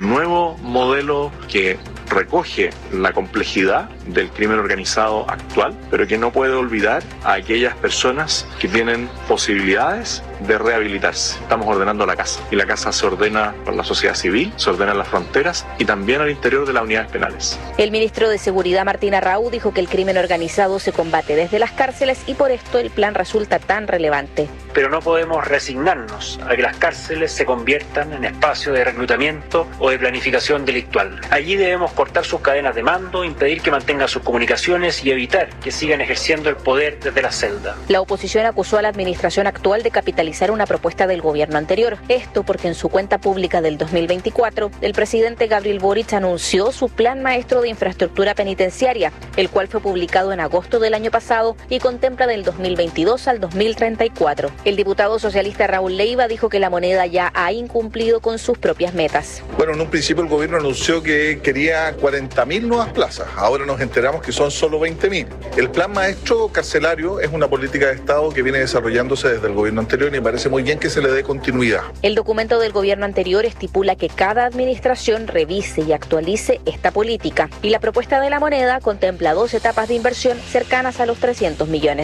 nuevo modelo que recoge la complejidad del crimen organizado actual, pero que no puede olvidar a aquellas personas que tienen posibilidades de rehabilitarse. Estamos ordenando la casa, y la casa se ordena por la sociedad civil, se ordena en las fronteras y también al interior de las unidades penales. El ministro de Seguridad, Martín Arrau, dijo que el crimen organizado se combate desde las cárceles y por esto el plan resulta tan relevante. Pero no podemos resignarnos a que las cárceles se conviertan en espacios de reclutamiento o de planificación delictual. Allí debemos cortar sus cadenas de mando, impedir que mantengan sus comunicaciones y evitar que sigan ejerciendo el poder desde la celda. La oposición acusó a la administración actual de capitalizar una propuesta del gobierno anterior. Esto porque en su cuenta pública del 2024, el presidente Gabriel Boric anunció su plan maestro de infraestructura penitenciaria, el cual fue publicado en agosto del año pasado y contempla del 2022 al 2034. El diputado socialista Raúl Leiva dijo que la moneda ya ha incumplido con sus propias metas. Bueno, en un principio el gobierno anunció que quería 40.000 nuevas plazas. Ahora nos enteramos que son solo 20.000. El plan maestro carcelario es una política de Estado que viene desarrollándose desde el gobierno anterior y me parece muy bien que se le dé continuidad. El documento del gobierno anterior estipula que cada administración revise y actualice esta política. Y la propuesta de la moneda contempla 2 etapas de inversión cercanas a los $300 millones.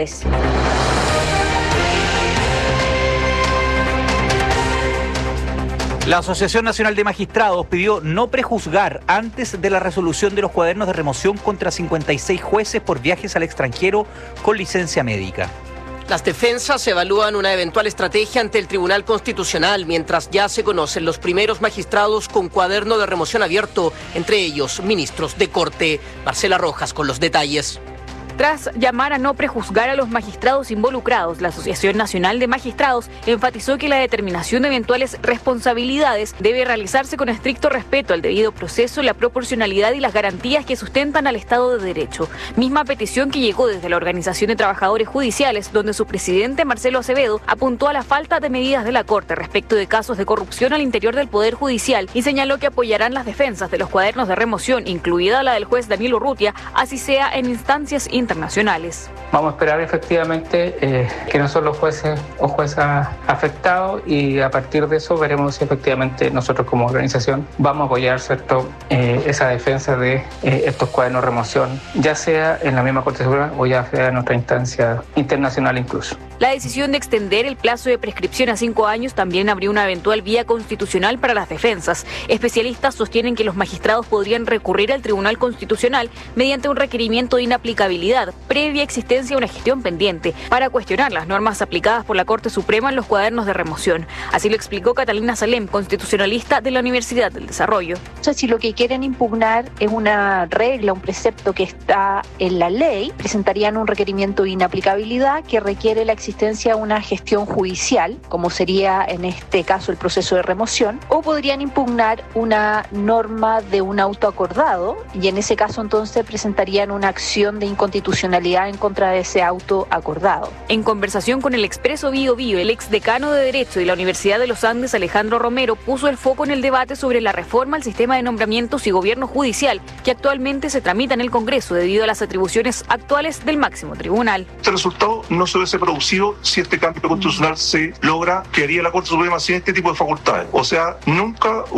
La Asociación Nacional de Magistrados pidió no prejuzgar antes de la resolución de los cuadernos de remoción contra 56 jueces por viajes al extranjero con licencia médica. Las defensas evalúan una eventual estrategia ante el Tribunal Constitucional, mientras ya se conocen los primeros magistrados con cuaderno de remoción abierto, entre ellos ministros de Corte. Marcela Rojas con los detalles. Tras llamar a no prejuzgar a los magistrados involucrados, la Asociación Nacional de Magistrados enfatizó que la determinación de eventuales responsabilidades debe realizarse con estricto respeto al debido proceso, la proporcionalidad y las garantías que sustentan al Estado de Derecho. Misma petición que llegó desde la Organización de Trabajadores Judiciales, donde su presidente, Marcelo Acevedo, apuntó a la falta de medidas de la Corte respecto de casos de corrupción al interior del Poder Judicial y señaló que apoyarán las defensas de los cuadernos de remoción, incluida la del juez Daniel Urrutia, así sea en instancias internacionales. Vamos a esperar efectivamente que no son los jueces o juezas afectados y a partir de eso veremos si efectivamente nosotros como organización vamos a apoyar, ¿cierto?, esa defensa de estos cuadernos de remoción, ya sea en la misma Corte Suprema o ya sea en otra instancia internacional incluso. La decisión de extender el plazo de prescripción a 5 años también abrió una eventual vía constitucional para las defensas. Especialistas sostienen que los magistrados podrían recurrir al Tribunal Constitucional mediante un requerimiento de inaplicabilidad previa existencia de una gestión pendiente para cuestionar las normas aplicadas por la Corte Suprema en los cuadernos de remoción. Así lo explicó Catalina Salem, constitucionalista de la Universidad del Desarrollo. Si lo que quieren impugnar es una regla, un precepto que está en la ley, presentarían un requerimiento de inaplicabilidad que requiere la existencia de una gestión judicial, como sería en este caso el proceso de remoción, o podrían impugnar una norma de un auto acordado y en ese caso entonces presentarían una acción de inconstitucionalidad en contra de ese auto acordado. En conversación con el Expreso Bío Bío, el exdecano de Derecho de la Universidad de los Andes, Alejandro Romero, puso el foco en el debate sobre la reforma al sistema de nombramientos y gobierno judicial que actualmente se tramita en el Congreso debido a las atribuciones actuales del máximo tribunal. Este resultado no se hubiese producido si este cambio constitucional se logra, que haría la Corte Suprema sin este tipo de facultades. O sea, nunca se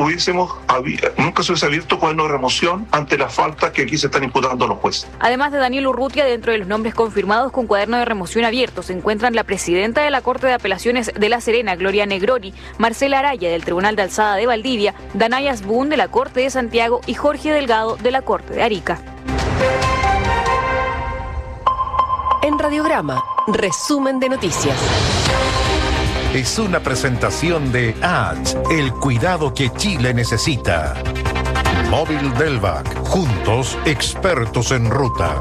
hubiese abierto cuaderno de remoción ante las faltas que aquí se están imputando a los jueces. Además de Daniel Urrutia, dentro de los nombres confirmados con cuaderno de remoción abierto se encuentran la presidenta de la Corte de Apelaciones de La Serena, Gloria Negroni, Marcela Araya del Tribunal de Alzada de Valdivia, Danay Asbun de la Corte de Santiago y Jorge Delgado de la Corte de Arica. En Radiograma, resumen de noticias. Es una presentación de ADS, el cuidado que Chile necesita. Móvil Delvac, juntos expertos en ruta.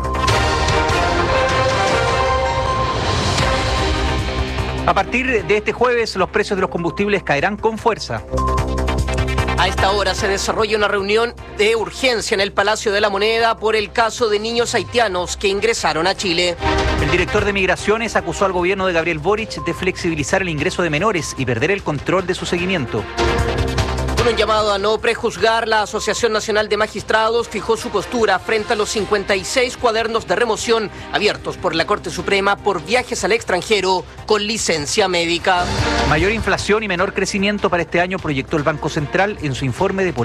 A partir de este jueves, los precios de los combustibles caerán con fuerza. A esta hora se desarrolla una reunión de urgencia en el Palacio de la Moneda por el caso de niños haitianos que ingresaron a Chile. El director de Migraciones acusó al gobierno de Gabriel Boric de flexibilizar el ingreso de menores y perder el control de su seguimiento. Con un llamado a no prejuzgar, la Asociación Nacional de Magistrados fijó su postura frente a los 56 cuadernos de remoción abiertos por la Corte Suprema por viajes al extranjero con licencia médica. Mayor inflación y menor crecimiento para este año proyectó el Banco Central en su informe de política